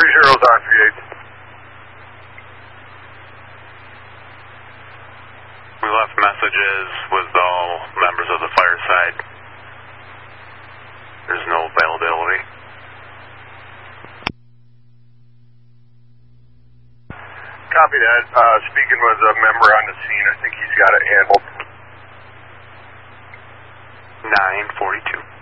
zeros on 38. We left messages with all members of the fire side. There's no availability. Copy that. Speaking with a member on the scene, I think he's got it handled. 942.